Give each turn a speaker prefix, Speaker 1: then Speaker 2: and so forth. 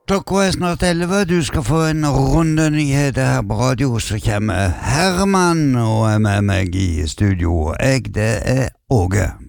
Speaker 1: Klokka er snart 11, du skal få en runde nyheter her på radio, så kommer Herman og er med meg i studio. Det er Åge.